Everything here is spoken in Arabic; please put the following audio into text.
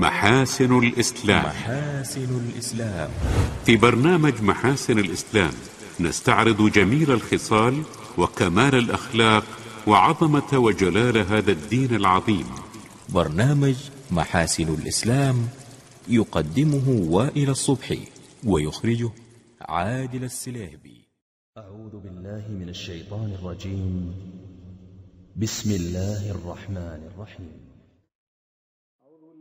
محاسن الإسلام. في برنامج محاسن الإسلام نستعرض جميل الخصال وكمال الأخلاق وعظمة وجلال هذا الدين العظيم. برنامج محاسن الإسلام يقدمه وائل الصبحي ويخرجه عادل السليهبي. أعوذ بالله من الشيطان الرجيم. بسم الله الرحمن الرحيم.